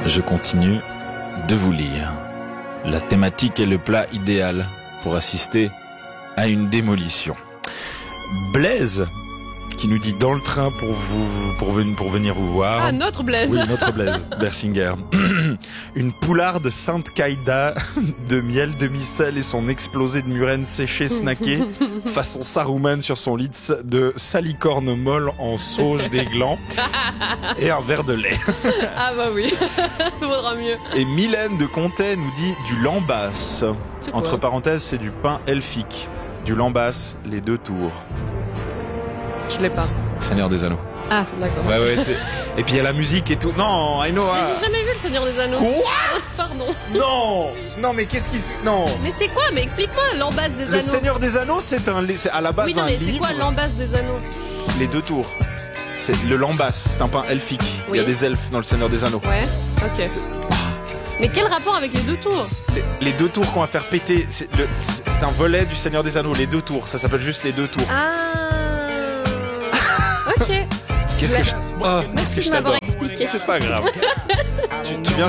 Je continue de vous lire. La thématique est le plat idéal pour assister à une démolition. Blaise, qui nous dit dans le train pour venir vous voir. Ah, notre Blaise. Oui, notre Blaise, Bersinger. Une poularde Sainte Caïda de miel, demi-sel et son explosé de murène séchée snacké, façon Saruman sur son lit de salicorne molle en sauge des glands et un verre de lait. Ah bah oui, vaudra mieux. Et Mylène de Comté nous dit du lambasse. C'est quoi ? Entre parenthèses, c'est du pain elfique. Du lambasse, les 2 tours. Je l'ai pas. Seigneur des Anneaux. Ah, d'accord. Ouais, c'est... Et puis il y a la musique et tout. Non, I know. Mais j'ai jamais vu le Seigneur des Anneaux. Quoi ? Pardon. Non. Non, mais qu'est-ce qui... Non. Mais c'est quoi ? Mais explique-moi, l'ambasse des Le anneaux. Seigneur des Anneaux, c'est à la base Oui, non, un mais c'est livre. quoi l'ambasse des anneaux ? Les 2 tours. C'est le lambasse, c'est un pain elfique. Il y a Oui. des elfes dans le Seigneur des Anneaux. Ouais, ok. C'est- Mais quel rapport avec les 2 tours ? Les 2 tours qu'on va faire péter, c'est un volet du Seigneur des Anneaux. Les 2 tours, ça s'appelle juste les 2 tours. Ah. Ok. Qu'est-ce que je... Merci de m'avoir expliqué. C'est pas grave. Tu viens